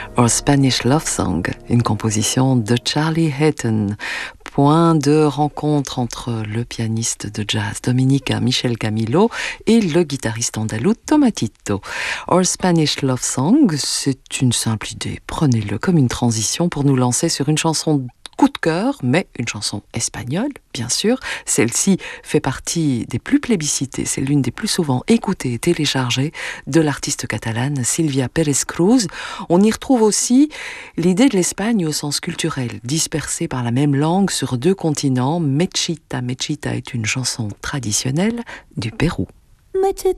Or Spanish Love Song, une composition de Charlie Hayton. Point de rencontre entre le pianiste de jazz dominica Michel Camilo et le guitariste andalou Tomatito. Or Spanish Love Song, c'est une simple idée. Prenez-le comme une transition pour nous lancer sur une chanson coup de cœur, mais une chanson espagnole, bien sûr. Celle-ci fait partie des plus plébiscitées, c'est l'une des plus souvent écoutées et téléchargées de l'artiste catalane Silvia Pérez Cruz. On y retrouve aussi l'idée de l'Espagne au sens culturel, dispersée par la même langue sur deux continents. Mechita, Mechita est une chanson traditionnelle du Pérou. Mechita.